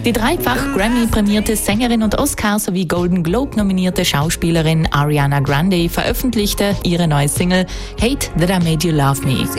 Die dreifach Grammy-prämierte Sängerin und Oscar- sowie Golden Globe-nominierte Schauspielerin Ariana Grande veröffentlichte ihre neue Single Hate That I Made You Love Me.